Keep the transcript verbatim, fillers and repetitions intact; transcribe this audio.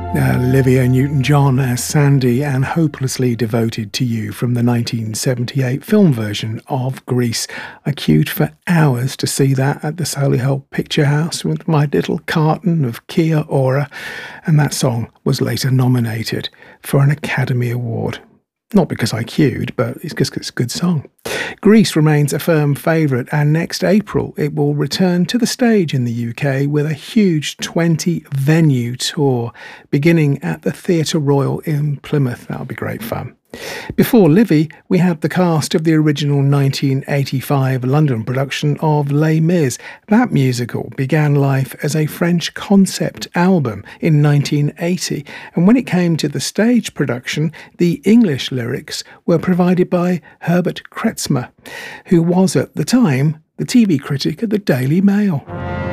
Uh, Olivia Newton-John as Sandy and Hopelessly Devoted to You from the nineteen seventy-eight film version of Grease. I queued for hours to see that at the Solihull Picture House with my little carton of Kia Ora, and that song was later nominated for an Academy Award. Not because I queued, but it's because it's a good song. Grease remains a firm favourite, and next April it will return to the stage in the U K with a huge twenty-venue tour, beginning at the Theatre Royal in Plymouth. That'll be great fun. Before Livy, we had the cast of the original nineteen eighty-five London production of Les Mis. That musical began life as a French concept album in nineteen eighty, and when it came to the stage production, the English lyrics were provided by Herbert Kretzmer, who was at the time the T V critic at the Daily Mail.